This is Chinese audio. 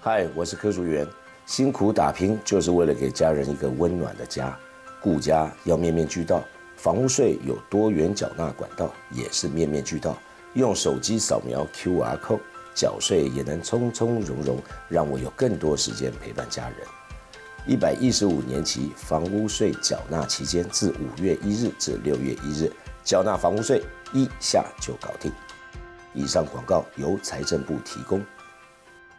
嗨，我是柯淑媛。辛苦打拼就是为了给家人一个温暖的家，顾家要面面俱到。房屋税有多元缴纳管道，也是面面俱到。用手机扫描 QR code， 缴税也能从从容容，让我有更多时间陪伴家人。115年期房屋税缴纳期间，自5月1日至6月1日，缴纳房屋税1下就搞定。以上广告由财政部提供。